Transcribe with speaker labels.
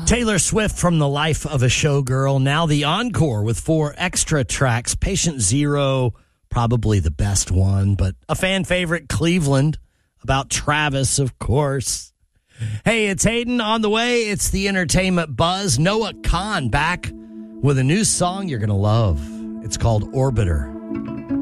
Speaker 1: Taylor Swift from The Life of a Showgirl. Now the encore with 4 extra tracks. Patient Zero, probably the best one, but a fan favorite, Cleveland, about Travis, of course. Hey, it's Hayden on the way. It's the entertainment buzz. Noah Kahan back with a new song you're going to love. It's called Orbiter.